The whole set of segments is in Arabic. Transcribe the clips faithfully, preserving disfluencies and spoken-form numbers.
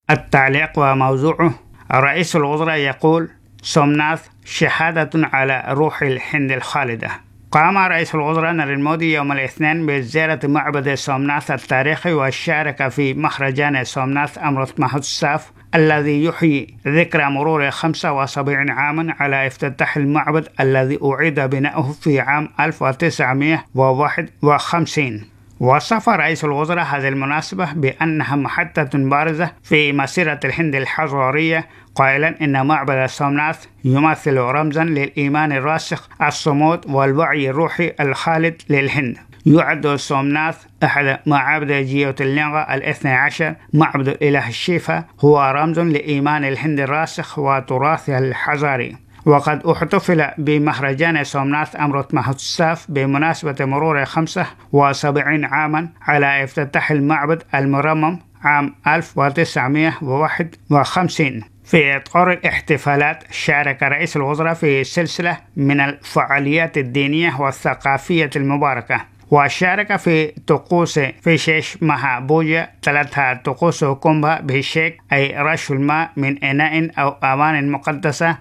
التعليق وموضوعه: رئيس الوزراء يقول سومناث شهادة على روح الهند الخالدة. قام رئيس الوزراء نريندرا مودي يوم الاثنين بزيارة معبد سومناث التاريخي، وشارك في مهرجان سومناث أمرت مهوتساف الذي يحيي ذكرى مرور خمسة وسبعين عاما على افتتاح المعبد الذي أعيد بناؤه في عام ألف وتسعمائة وواحد وخمسين. وصف رئيس الوزراء هذه المناسبة بأنها محطة بارزة في مسيرة الهند الحضارية، قائلا إن معبد سومناث يمثل رمزا للإيمان الراسخ، الصمود والوعي الروحي الخالد للهند. يعد سومناث أحد معابد جيوترلينغا الاثنى عشر، معبد إله الشفاء، هو رمز لإيمان الهند الراسخ وتراثها الحضاري. وقد احتفل بمهرجان سومناث أمرت مهوتساف بمناسبة مرور خمسة وسبعين عاما على افتتاح المعبد المرمم عام ألف وتسعمائة وواحد وخمسين. في إطار الاحتفالات شارك رئيس الوزراء في سلسلة من الفعاليات الدينية والثقافية المباركة، وشارك في طقوس فيشيش مها بوجا، ثلاثة طقوس كومبا بهشيك أي رش الماء من إناء أو أوان مقدسة،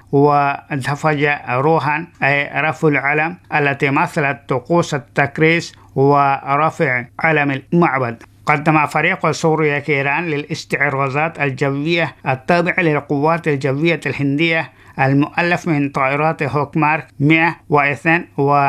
ودفج روحا أي رفع العلم التي مثلت طقوس التكريس ورفع علم المعبد. قدم فريق سوريا كيران للاستعراضات الجوية التابعة للقوات الجوية الهندية المؤلف من طائرات هوك مارك مئة واثنين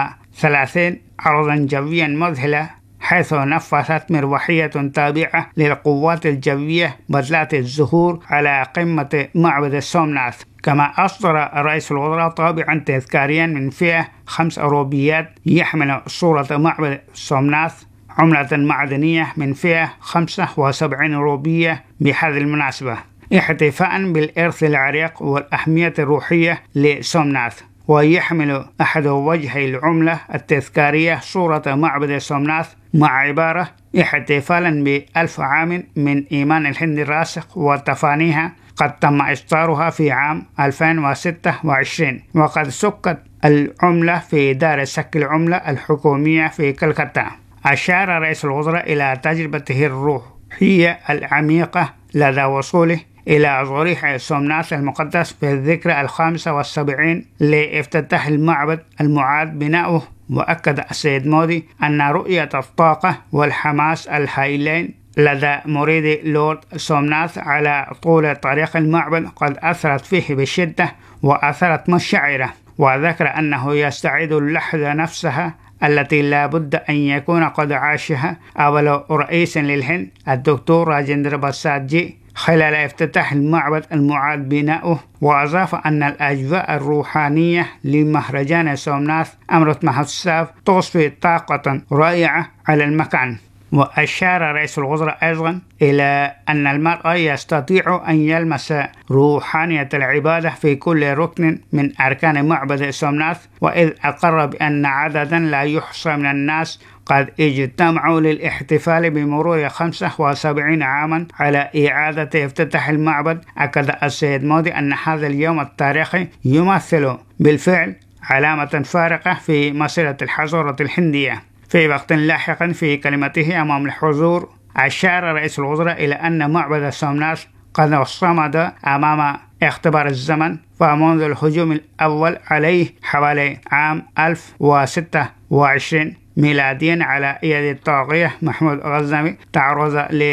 وثلاثين عرضا جويا مذهلة، حيث نفذت مروحية تابعة للقوات الجوية بدلات الزهور على قمة معبد سومناث. كما أصدر رئيس الوزراء طابعا تذكاريا من فئة خمس روبيات يحمل صورة معبد سومناث، عملة معدنية من فئة خمسة وسبعين روبية بهذه المناسبة، احتفاء بالإرث العريق والأهمية الروحية لسومناث. ويحمل أحد وجهي العملة التذكارية صورة معبد سومناث مع عبارة احتفالا بألف عام من إيمان الهند الراسخ وتفانيها، قد تم إصدارها في عام ألفين وستة وعشرين. وقد سكت العملة في دار سك العملة الحكومية في كلكتة. أشار رئيس الوزراء إلى تجربته الروحية العميقة لدى وصوله إلى ضريح سومناث المقدس في الذكرى الخامسة والسبعين لافتتاح المعبد المعاد بناؤه. وأكد السيد مودي أن رؤية الطاقة والحماس الهائلين لدى مريد لورد سومناث على طول طريق المعبد قد أثرت فيه بشدة وأثرت مشاعره، وذكر أنه يستعيد اللحظة نفسها التي لا بد أن يكون قد عاشها أول رئيس للهند الدكتور راجندرا برساد جي خلال افتتاح المعبد المعاد بناؤه. وأضاف أن الأجواء الروحانية لمهرجان سومناث أمرت مهوتساف تضفي طاقة رائعة على المكان. وأشار رئيس الوزراء أيضا إلى أن المرء يستطيع أن يلمس روحانية العبادة في كل ركن من أركان معبد سومناث، وإذ أقر بأن عددا لا يحصى من الناس قد اجتمعوا للاحتفال بمرور خمسة وسبعين عاما على إعادة افتتاح المعبد. أكد السيد مودي أن هذا اليوم التاريخي يمثل بالفعل علامة فارقة في مسيرة الحضارة الهندية. في وقت لاحق في كلمته أمام الحضور أشار رئيس الوزراء إلى أن معبد سومناث قد صمد أمام اختبار الزمن، فمنذ الهجوم الأول عليه حوالي عام ألف وستة وعشرين ميلاديا على يد الطاغية محمود غزنوي تعرض